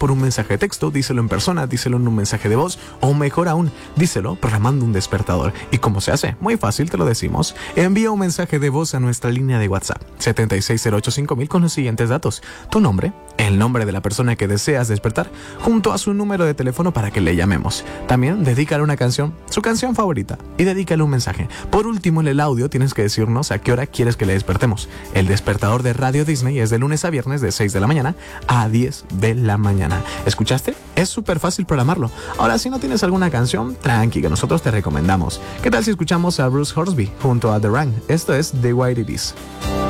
por un mensaje de texto, díselo en persona, díselo en un mensaje de voz, o mejor aún, díselo programando un despertador. ¿Y cómo se hace? Muy fácil, te lo decimos. Envía un mensaje de voz a nuestra línea de WhatsApp 76085000 con los siguientes datos: tu nombre, el nombre de la persona que deseas despertar, junto a su número de teléfono para que le llamemos. También dedícale una canción, su canción favorita, y dedícale un mensaje. Por último, en el audio tienes que decirnos a qué hora quieres que le despertemos. El despertador de Radio Disney es de lunes a viernes de 6 de la mañana a 10 de la mañana. ¿Escuchaste? Es súper fácil programarlo. Ahora, si no tienes alguna canción, tranqui, que nosotros te recomendamos. ¿Qué tal si escuchamos a Bruce Hornsby junto a The Rang? Esto es The Way It Is.